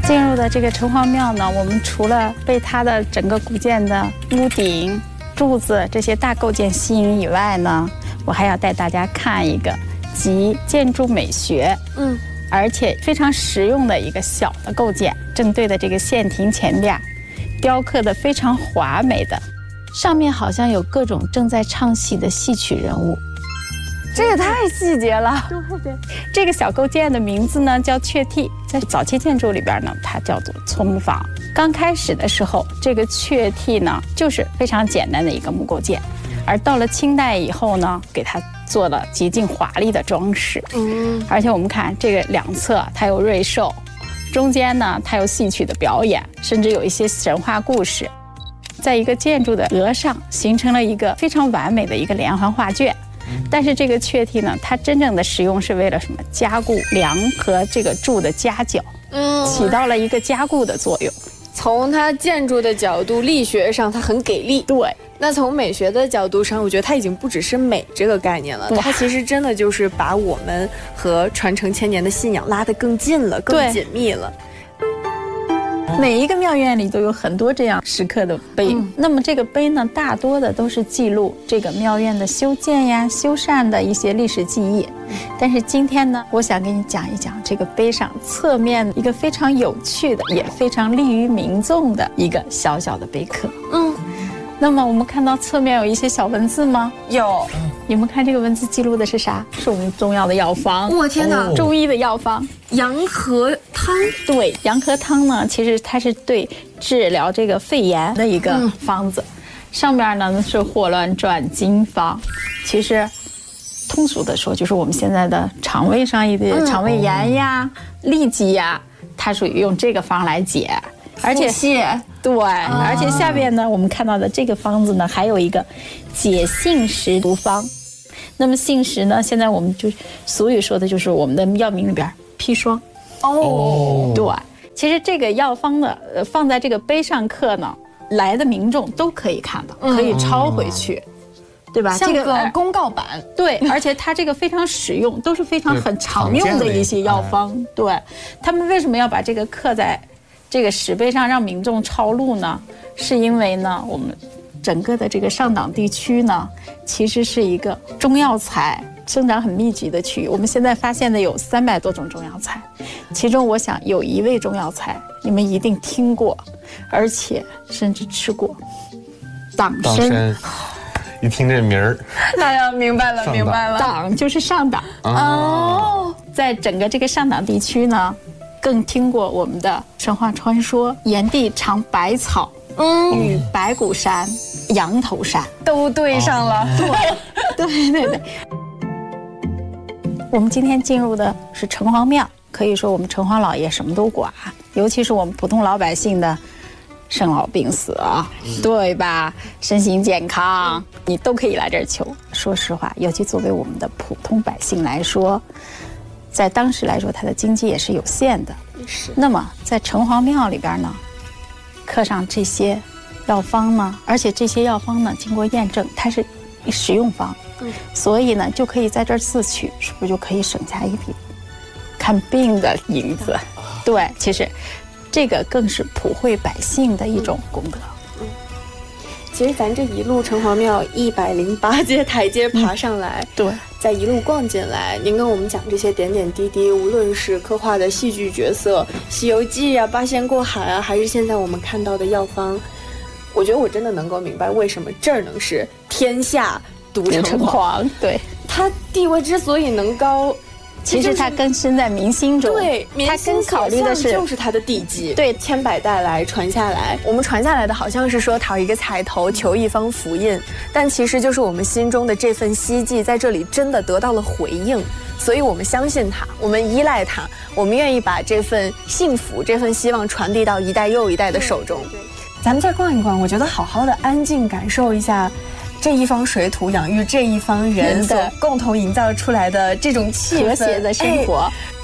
进入的这个城隍庙呢，我们除了被它的整个古建的屋顶、柱子这些大构件吸引以外呢，我还要带大家看一个集建筑美学，而且非常实用的一个小的构件。正对的这个线亭前边，雕刻的非常华美的，上面好像有各种正在唱戏的戏曲人物。 这也太细节了。 对，这个小构件的名字呢叫雀替，在早期建筑里边呢，它叫做葱房。刚开始的时候，这个雀替呢就是非常简单的一个木构件，而到了清代以后呢，给它做了极尽华丽的装饰。而且我们看这个两侧它有瑞兽，中间呢它有戏曲的表演，甚至有一些神话故事，在一个建筑的额上形成了一个非常完美的一个连环画卷。但是这个雀替呢，它真正的使用是为了什么？加固梁和这个柱的夹角，起到了一个加固的作用。 从它建筑的角度，力学上它很给力。 对， 那从美学的角度上，我觉得它已经不只是美这个概念了，它其实真的就是把我们和传承千年的信仰拉得更近了，更紧密了。 每一个庙院里都有很多这样石刻的碑，那么这个碑呢，大多的都是记录这个庙院的修建呀、修缮的一些历史记忆。但是今天呢，我想给你讲一讲这个碑上侧面一个非常有趣的，也非常利于民众的一个小小的碑刻。那么我们看到侧面有一些小文字吗？ 有。 你们看这个文字记录的是啥？是我们中药的药方。 我天哪！ 中医的药方， 洋河汤。 对，洋河汤呢，其实它是对治疗这个肺炎的一个方子。上边呢是霍乱转经方，其实通俗的说，就是我们现在的肠胃上一点肠胃炎呀、痢疾呀，它属于用这个方来解。而且对，而且下边呢，我们看到的这个方子呢，还有一个解杏石毒方。那么杏石呢，现在我们就俗语说的就是我们的药名里边砒霜。对，其实这个药方呢，放在这个碑上刻呢，来的民众都可以看到，可以抄回去。对吧？ 像个公告板。 对，而且它这个非常实用，都是非常很常用的一些药方。对，他们为什么要把这个刻在这个石碑上让民众抄录呢？是因为呢，我们整个的这个上党地区呢，其实是一个中药材生长很密集的区域。我们现在发现的有300多种中药材，其中我想有一味中药材你们一定听过，而且甚至吃过，党参。 一听这名儿， 那要明白了，明白了。 党就是上党哦，在整个这个上党地区呢，更听过我们的神话传说，炎帝尝百草，与白骨山、羊头山都对上了。 对。我们今天进入的是城隍庙，可以说我们城隍老爷什么都管，尤其是我们普通老百姓的生老病死啊，对吧？身心健康，你都可以来这儿求。说实话，尤其作为我们的普通百姓来说，在当时来说，它的经济也是有限的。那么在城隍庙里边呢，刻上这些药方呢，而且这些药方呢，经过验证，它是食用方，所以呢，就可以在这儿自取，是不是就可以省下一笔看病的银子？对，其实这个更是普惠百姓的一种功德。 其实咱这一路城隍庙108阶台阶爬上来， 对， 再一路逛进来，您跟我们讲这些点点滴滴，无论是刻画的戏剧角色，《西游记》啊、八仙过海啊，还是现在我们看到的药方，我觉得我真的能够明白为什么这儿能是天下独城隍。 对， 它地位之所以能高， 其实它根深在民心中， 对， 它更考虑的是就是它的地基， 对， 千百代来传下来。我们传下来的好像是说讨一个彩头，求一方福印，但其实就是我们心中的这份希冀，在这里真的得到了回应，所以我们相信它，我们依赖它，我们愿意把这份幸福、这份希望传递到一代又一代的手中。咱们再逛一逛，我觉得好好的安静感受一下这一方水土养育这一方人所共同营造出来的这种气氛， 和谐的生活。